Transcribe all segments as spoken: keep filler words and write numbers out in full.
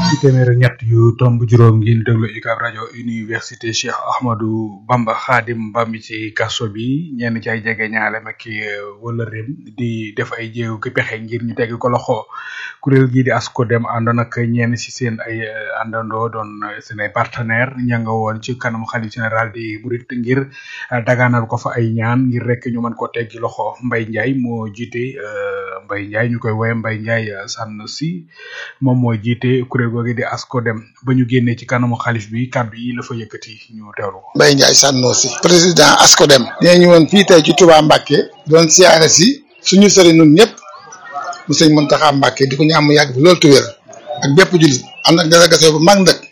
ci téeméer ak ñett yu tomb juróom ngeen déglu U C A B rajo université Cheikh Ahmadou Bamba Khadim Bambi ci kaso bi ñenn ci ay jege ñaale ma ki wala rem di def ay jéego ki pexe ngir ñu tegg ko loxo kuréel gii di ASCODEM àndoon ak ñenn ci seen ay àndandoo doon seen ay partenaire ña nga woon ci kanamu xalif général di Mouride ngir dagaanal ko fa ay ñaan ngir rek ñu mën ko teggi loxo Mbaye Ndiaye moo jiite Mbaye Ndiaye ñu koy woowee Mbaye Ndiaye Sanoussi moom moo jiite kuréel googu di ASCODEM ba ñu génnee ci kanamu xalif bi kàddu yi la fa yëkkati ñu teewlu ko. Mbaye Ndiaye Sanoussi président ASCODEM. nee ñu woon fii tey ci Touba Mbacké doon siyaare si suñu sëriñ ñun ñëpp mu sëñ Mountakha Mbacké di ko ñaan mu yàgg fi loolu tu wér ak bépp jullit am nag délégation bu mag nag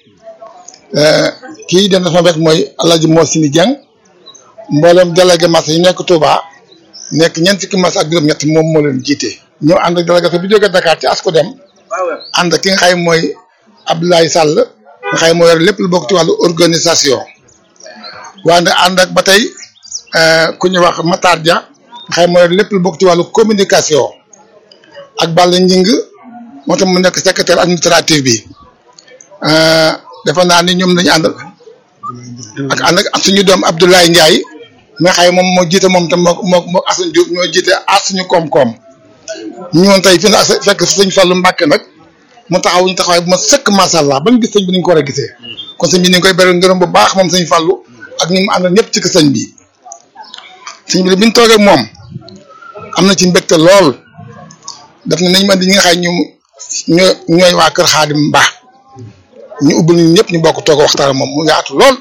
kii dem na sama wet mooy El Hadj Moussini Dieng mboolem délégué marché yi nekk Touba nekk ñeent fukki marché ak juróom-ñett moom moo leen jiite. ñëw ànd ak délégation bi jógee Dakar ci ASCODEM ànd ak ki nga xam mooy Abdoulaye Sall nga xam moo yor lépp lu bokk ci wàllu organisation waaye ànd ak ba tey ku ñuy wax Matar Dia nga xam moo yor lépp lu bokk ci wàllu communication ak Balla Ñing moo tax mu nekk secrétaire administratif bi defe naa ni ñoom lañu àndal ak ànd ak suñu doom Abdoulaye Ndiaye nga xam moom moo jiite moom tam moo moo moo Assane Diouf ñoo jiite aar suñu koom-koom ñu ñëwoon tey fi na fekk sëñ Fallou Mbacké nag mu taxaw ñu taxawaay bu ma sëkk macha allah ban gis sëñ bi ni ñu ko war a gisee kon sëñ bi ni ñu koy beral ngërëm bu baax moom sëñ Fallou ak ñi mu àndal ñëpp ci sëñ bi sëñ bi bi ñu toogee moom am na ci mbégte lool daf ne nañ ma di ñi nga xam ñu ñooy ñooy waa kër Xaadim Ba ñu ubbil ñun ñëpp ñu bokk toog waxtaan moom mu yaatu lool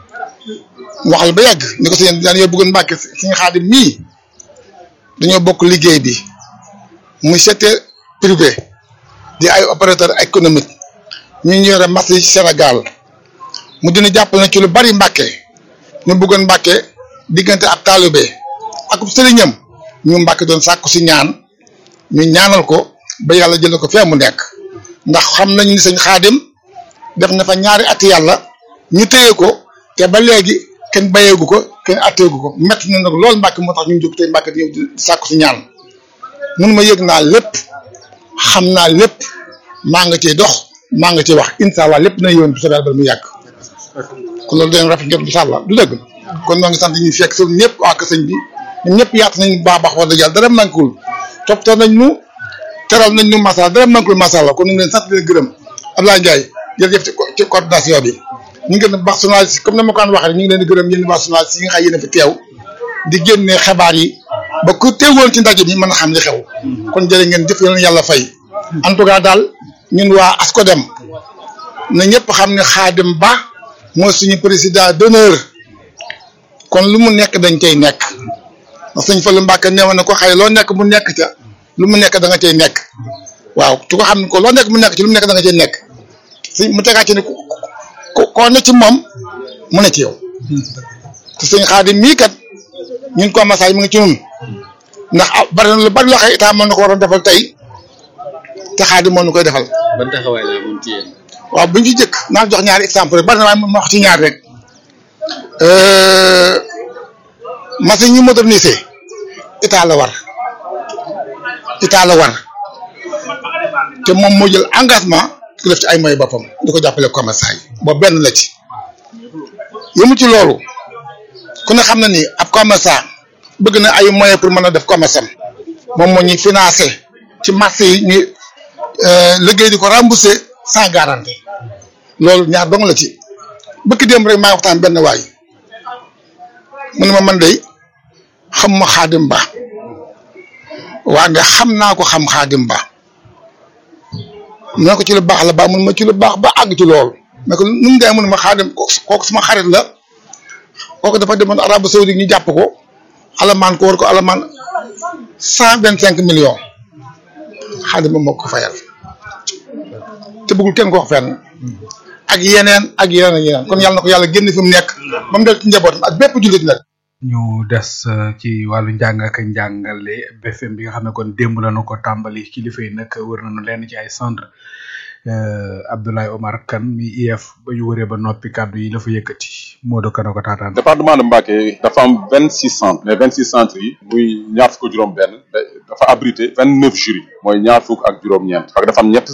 mu waxal ba yàgg ni ko sëñ daan yoo bëggoon Mbacké suñu Xaadim mii dañoo bokk liggéey bi muy secteur privé di ay opérateur économique ñu ñu yore marché yi ci Sénégal mu dina jàppale na ci lu bari Mbacké ñu bëggoon Mbacké diggante ab taalibe ak sëriñam ñu Mbacké doon sàkku si ñaan ñu ñaanal ko ba yàlla jël ko fee mu nekk ndax xam nañ ni sëñ Xaadim def na fa ñaari at yàlla ñu téye ko te ba léegi kenn bayeegu ko kenn atteegu ko métti na nag loolu Mbacké moo tax ñu jóg tey Mbacké di ñëw di sàkku si ñaan mun ma yëg naa lépp xam naa lépp maa nga ciy dox maa nga ciy wax incha allah lépp na yoon bu soobee ba mu yàgg kon loolu dañu rafet njort incha allah du dëgg kon ñoo ngi sant ñu fekk sëñ ñëpp waa sëñ bi ñun ñëpp yaatu nañu baax baax wax dëgg yàlla dara mankul toppatoo nañ ñu teral nañ ñu masala dara mankul masala kon ñu ngi leen sant leen gërëm Abdoulaye Ndiaye jërëjëf ci coordination bi ñu ngi leen di baax journaliste comme ni ma ko waxee ñu ngi leen di gërëm yéen baax journaliste yi nga xam yéen a fi teew di génne xibaar yi ba ku teewoon ci ndaje bi mën a xam li xew kon jërë ngeen jëf yéen yàlla fay en tout cas daal ñun waa ASCODEM na ñëpp xam ne Khadim Ba mooy suñu président d'honneur kon lu mu nekk dañ cay nekk ndax sëñ Fallou Mbacké neewoon na ko xëy loo nekk mu nekk ca lu mu nekk da nga cay nekk waaw tu ko xam ne ko loo nekk mu nekk ci lu mu nekk da nga cay nekk sëñ mu tegaat ci ne ko koo ne ci moom mu ne ci yow te sëñ Khadim mii kat ñun ko massage mu ngi ci ñun ndax bari na lu bari loo xam état mën na ko waroon defal tey te Khadim moo ñu koy defal. ban taxawaay la moom ci yéen. waaw bu ñu ci jëkk naa jox ñaari exemple rek bari na waaye ma wax ci ñaar rek machine ñu moderniser état la war état la war te moom moo jël engagement di ko def ci ay moyens boppam di ko jàppale commerçant yi boobu benn la ci yëmu ci loolu ku ne xam na ni ab commerçant bëgg na ay moyens pour mën a def commerce am moom moo ñuy financé ci marché yi ñu liggéey di ko remboursé sans garantie loolu ñaar dong la ci bëkk démb rek maa waxtaan benn waay mu ne ma man de xam ma Khadim Ba waaye xam naa ko xam Khadim Ba ñoo ko ci lu baax la ba mun ma ci lu baax ba àgg ci loolu mais que nu mu dee mun ma Khadim kooku suma xarit la kooku dafa demoon Arabie Saoudite ñu jàpp ko alamaan ko war ko alamaan cent vingt cinq millions Khadim Ba moo ko fayal te bëggul kenn ko wax fenn ak yeneen ak yeneen ak yeneen kon yàlla na ko yàlla génn fi mu nekk ba mu del ci njabootam ak bépp jullit nag. ñu des ci wàllu njàng ak njàngale B F M bi nga xam ne kon démb la nu ko tàmbali kilifa yi nag wër nañu leen ci ay centre Abdoulaye Omar Kane mi I F ba ñu wëree ba noppi kàddu yi la fa yëkkati Modou Kane ko taataan. département de Mbacké dafa am vingt six centres mais vingt six centres yi muy ñaar fukk juróom benn dafa abrité vingt neuf jurys mooy ñaar fukk ak juróom-ñeent parce que dafa am ñett